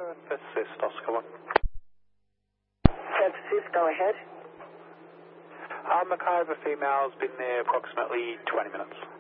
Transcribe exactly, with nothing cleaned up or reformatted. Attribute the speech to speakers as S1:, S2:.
S1: Persist, Oscar one.
S2: Persist, go ahead.
S1: Um, Mackay, the female's been there approximately twenty minutes.